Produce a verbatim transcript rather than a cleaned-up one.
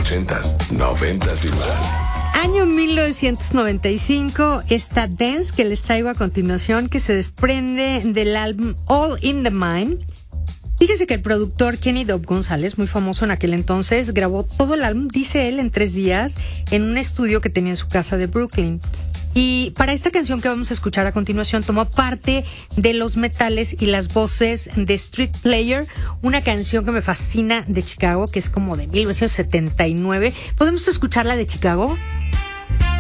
ochentas, noventas y más. Año mil novecientos noventa y cinco, esta dance que les traigo a continuación, que se desprende del álbum All in the Mind. Fíjese que el productor Kenny Dove González, muy famoso en aquel entonces, grabó todo el álbum, dice él, en tres días en un estudio que tenía en su casa de Brooklyn. Y para esta canción que vamos a escuchar a continuación tomó parte de los metales y las voces de Street Player, una canción que me fascina de Chicago, que es como de mil novecientos setenta y nueve. ¿Podemos escucharla de Chicago?